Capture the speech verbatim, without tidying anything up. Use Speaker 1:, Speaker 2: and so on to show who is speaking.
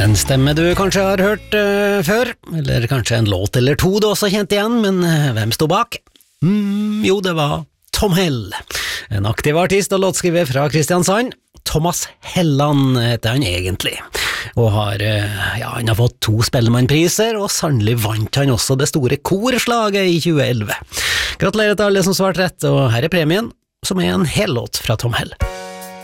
Speaker 1: En stemme du kanskje har hørt uh, før, eller kanskje en låt eller to du også kjente igjen, men uh, hvem stod bak? Mm, jo, det var Tom Hell, en aktiv artist og låtskriver fra Kristiansand. Thomas Helland heter han egentlig, og har, uh, ja, han har fått to Spellemannpriser, og sannelig vant han også det store korslaget i tjue elleve. Gratulerer til alle som svarte rett, og her er premien, som er en hel låt fra Tom Hell.